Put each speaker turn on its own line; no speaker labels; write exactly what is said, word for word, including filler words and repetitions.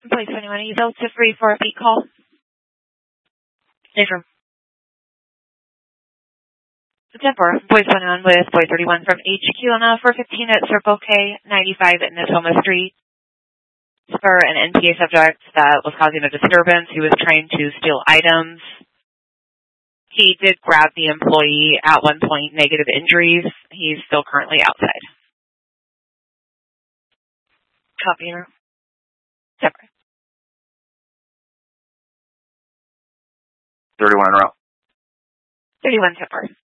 Employee twenty-one, he's out to free for a beat call.
Affirm.
Denver, Boy twenty-one with Boy thirty-one from H Q on a four fifteen at Circle K, ninety-five at Natoma Street. For an N P A subject that was causing a disturbance. He was trying to steal items. He did grab the employee at one point, negative injuries. He's still currently outside.
Copy her.
Denver.
thirty-one route.
thirty-one Denver.